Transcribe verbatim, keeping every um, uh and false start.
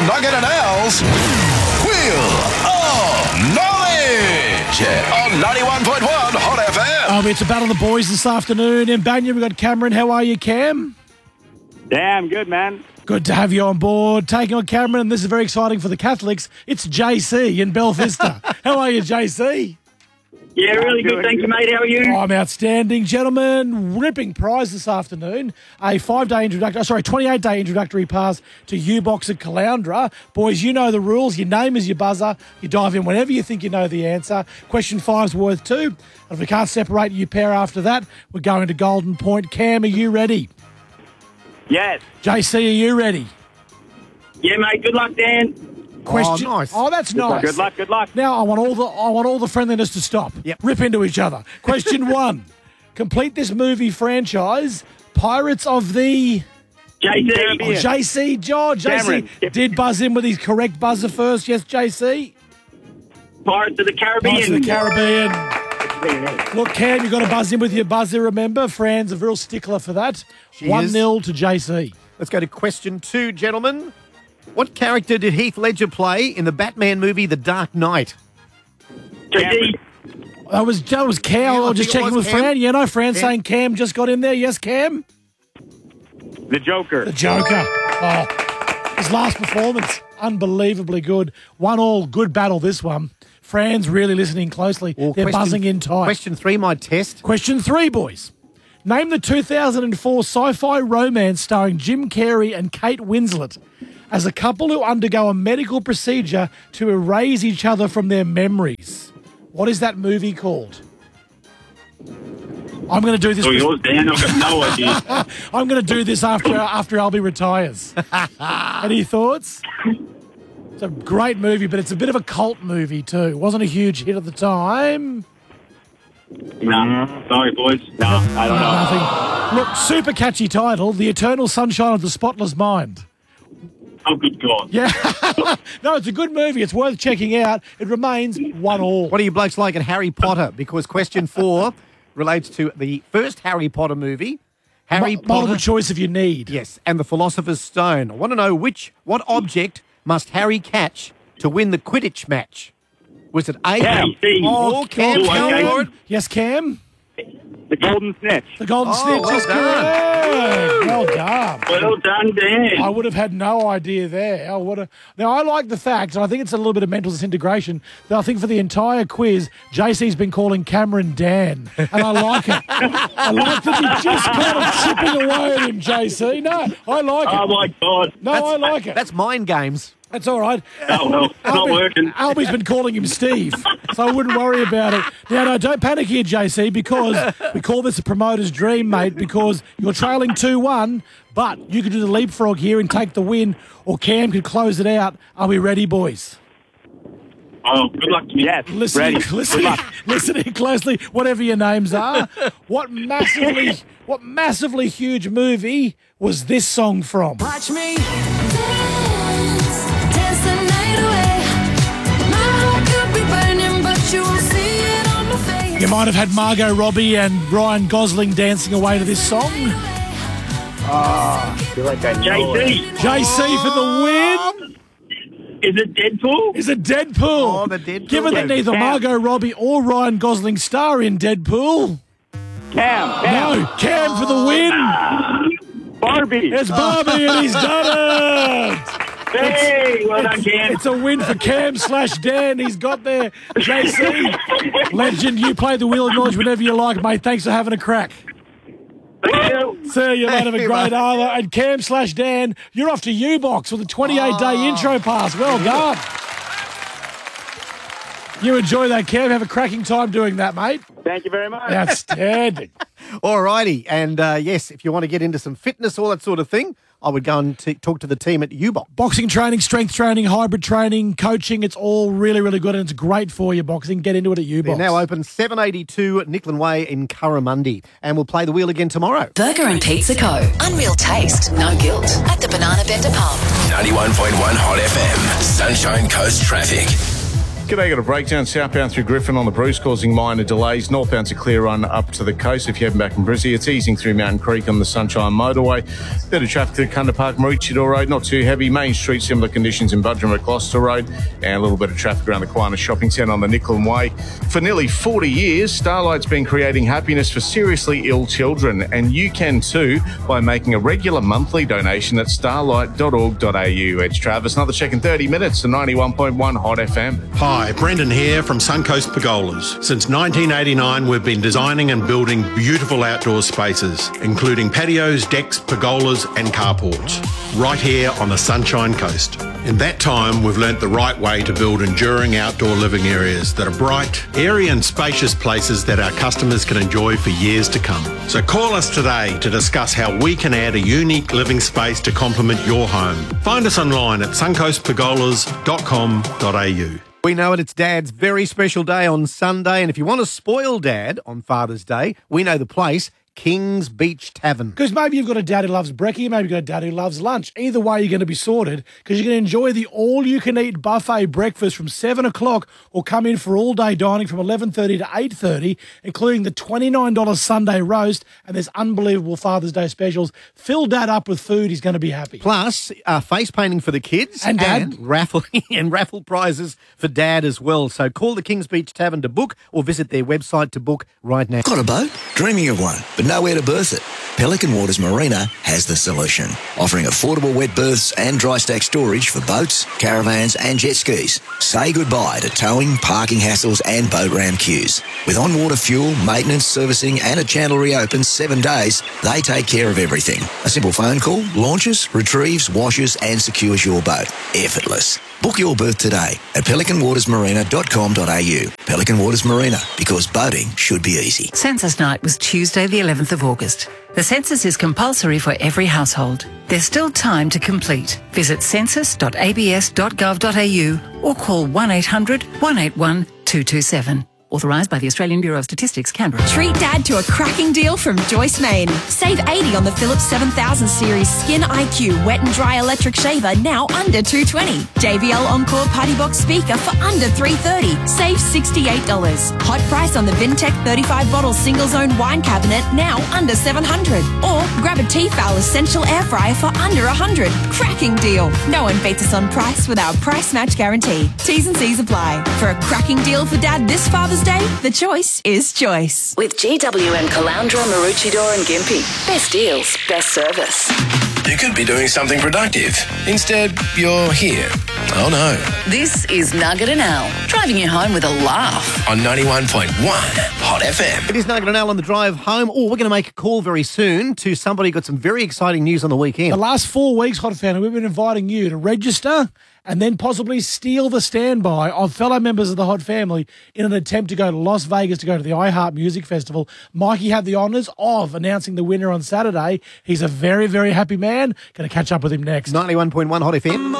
Nugget and Al's Wheel of Knowledge on ninety-one point one Hot F M. Um, it's a battle of the boys this afternoon. In Banya, we've got Cameron. How are you, Cam? Damn good, man. Good to have you on board. Taking on Cameron, and this is very exciting for the Catholics. It's J C in Belvista. How are you, J C? Yeah, really good. Thank you, mate. How are you? I'm outstanding, gentlemen. Ripping prize this afternoon. A five-day introductory, sorry, twenty-eight day introductory pass to U-Box at Caloundra. Boys, you know the rules. Your name is your buzzer. You dive in whenever you think you know the answer. Question five's worth two. And if we can't separate you pair after that, we're going to Golden Point. Cam, are you ready? Yes. J C, are you ready? Yeah, mate. Good luck, Dan. Question. Oh, nice. Oh, that's nice. Good luck. Good luck. Now I want all the I want all the friendliness to stop. Yep. Rip into each other. Question one. Complete this movie franchise. Pirates of the J C. oh, J C. John. J C Cameron. Yep. did buzz in with his correct buzzer first. Yes, J C. Pirates of the Caribbean. Pirates of the Caribbean. Look, Cam, you've got to buzz in with your buzzer, remember? Fran's a real stickler for that. She one is. nil to J C. Let's go to question two, gentlemen. What character did Heath Ledger play in the Batman movie The Dark Knight? J C. That was, that was Cam. Yeah, I I was just think it checking was with Cam. Fran. Yeah, no, Fran Cam. saying Cam just got in there. Yes, Cam? The Joker. The Joker. Oh, his last performance, unbelievably good. One all, good battle this one. Fran's really listening closely. Well, They're question- buzzing in tight. Question three, my test. Question three, boys. Name the two thousand four sci-fi romance starring Jim Carrey and Kate Winslet as a couple who undergo a medical procedure to erase each other from their memories. What is that movie called? I'm going to do this. Oh, yours, Dan. I've got no idea. I'm going to do this after after Albie retires. Any thoughts? It's a great movie, but it's a bit of a cult movie too. It wasn't a huge hit at the time. No. Sorry, boys. No, I don't know. Nothing. Look, super catchy title, The Eternal Sunshine of the Spotless Mind. Oh, good God. Yeah. No, it's a good movie. It's worth checking out. It remains one all. What do you blokes like at Harry Potter? Because question four relates to the first Harry Potter movie. Harry Mu- multiple Potter. choice if you need. Yes, and the Philosopher's Stone. I want to know which, what object must Harry catch to win the Quidditch match? Was it A? Cam, C. Oh, Cam, Oh, Cam, okay. Lord. Yes, Cam? The Golden Snitch. The Golden Oh, Snitch well is done. correct. Well done. Well done, Dan. I would have had no idea there. I would have. Now, I like the fact, and I think it's a little bit of mental disintegration, that I think for the entire quiz, J C's been calling Cameron Dan, and I like it. I like that you're just kind of chipping away at him, J C. No, I like it. Oh, my God. No, I like it. That's mind games. That's all right. Oh, well, it's not Albie- working. Albie's been calling him Steve, so I wouldn't worry about it. Now, no, don't panic here, J C, because we call this a promoter's dream, mate, because you're trailing two one, but you could do the leapfrog here and take the win, or Cam could close it out. Are we ready, boys? Oh, good luck to me. Yes. Listening, Ready. listening, Good luck. listening closely, whatever your names are. What massively, what massively huge movie was this song from? Watch me dance, dance the night away. My heart could be burning, but you won't see it on my face. You might have had Margot Robbie and Ryan Gosling dancing away to this song. I feel like I know J C. J C for the win. Is it Deadpool? Is it Deadpool? Oh, the Deadpool Given that movie. neither Cam. Margot Robbie or Ryan Gosling star in Deadpool. Cam. Cam. No, Cam for the win. Barbie. It's Barbie and he's done it. Hey, well done, Cam. It's a win for Cam slash Dan. He's got there. J C, legend, you play the Wheel of Knowledge whenever you like, mate. Thanks for having a crack. Thank you. Sir, you might have a Hey, great mate. Arthur. And Cam slash Dan, you're off to U-Box with a twenty-eight day Oh. intro pass. Well done. You enjoy that, Cam. Have a cracking time doing that, mate. Thank you very much. Outstanding. Alrighty, and uh, yes, if you want to get into some fitness, all that sort of thing, I would go and t- talk to the team at U-Box. Boxing training, strength training, hybrid training, coaching, it's all really, really good and it's great for you, boxing. Get into it at U-Box. They're now open seven eighty-two Nicklin Way in Curramundi, and we'll play the wheel again tomorrow. Burger and Pizza Co. Unreal taste, no guilt. At the Banana Bender Pub. ninety-one point one Hot F M. Sunshine Coast Traffic. G'day, got a breakdown southbound through Griffin on the Bruce, causing minor delays. Northbound's a clear run up to the coast. If you're heading back from Brizzy, it's easing through Mountain Creek on the Sunshine Motorway. Bit of traffic to Cunda Park, Maroochydore Road, not too heavy. Main Street, similar conditions in Budrum at Gloucester Road, and a little bit of traffic around the Kiwanis Shopping Centre on the Nicklin Way. For nearly forty years, Starlight's been creating happiness for seriously ill children, and you can too by making a regular monthly donation at starlight dot org dot a u. It's Travis, another check in thirty minutes to ninety-one point one Hot F M. Hi, Brendan here from Suncoast Pergolas. Since nineteen eighty-nine, we've been designing and building beautiful outdoor spaces, including patios, decks, pergolas and carports, right here on the Sunshine Coast. In that time, we've learnt the right way to build enduring outdoor living areas that are bright, airy and spacious places that our customers can enjoy for years to come. So call us today to discuss how we can add a unique living space to complement your home. Find us online at suncoast pergolas dot com dot a u. We know it, it's Dad's very special day on Sunday, and if you want to spoil Dad on Father's Day, we know the place, Kings Beach Tavern. Because maybe you've got a dad who loves brekkie, maybe you've got a dad who loves lunch. Either way, you're going to be sorted because you can enjoy the all-you-can-eat buffet breakfast from seven o'clock or come in for all-day dining from eleven thirty to eight thirty, including the twenty-nine dollars Sunday roast, and there's unbelievable Father's Day specials. Fill Dad up with food, he's going to be happy. Plus, uh, face painting for the kids. And Dad. And raffle, and raffle prizes for Dad as well. So call the Kings Beach Tavern to book or visit their website to book right now. Got a boat? Dreaming of one, but nowhere to berth it? Pelican Waters Marina has the solution, offering affordable wet berths and dry stack storage for boats, caravans and jet skis. Say goodbye to towing, parking hassles and boat ramp queues. With on-water fuel, maintenance, servicing and a channel reopened seven days, they take care of everything. A simple phone call, launches, retrieves, washes and secures your boat. Effortless. Book your berth today at pelican waters marina dot com dot a u. Pelican Waters Marina, because boating should be easy. Census night was Tuesday the eleventh of August. The census is compulsory for every household. There's still time to complete. Visit census dot a b s dot gov dot a u or call one eight hundred, one eight one, two two seven. Authorised by the Australian Bureau of Statistics, Canberra. Treat Dad to a cracking deal from Joyce Main. Save eighty on the Philips seven thousand series Skin I Q wet and dry electric shaver, now under two hundred twenty dollars. J B L Encore Party Box speaker for under three hundred thirty dollars. Save sixty-eight dollars. Hot price on the Vintech thirty-five bottle single zone wine cabinet, now under seven hundred dollars. Or grab a Tefal Essential Air Fryer for under one hundred dollars. Cracking deal. No one beats us on price with our price match guarantee. T's and C's apply. For a cracking deal for Dad this Father's Day, the choice is choice. With G W M Caloundra, Maroochydore and Gympie. Best deals, best service. You could be doing something productive. Instead, you're here. Oh no. This is Nugget and Al, driving you home with a laugh. On ninety-one point one Hot F M. It is Nugget and Al on the drive home. Oh, we're going to make a call very soon to somebody who got some very exciting news on the weekend. The last four weeks, Hot Fan, we've been inviting you to register and then possibly steal the standby of fellow members of the Hot family in an attempt to go to Las Vegas to go to the iHeart Music Festival. Mikey had the honours of announcing the winner on Saturday. He's a very, very happy man. Going to catch up with him next. ninety-one point one Hot F M.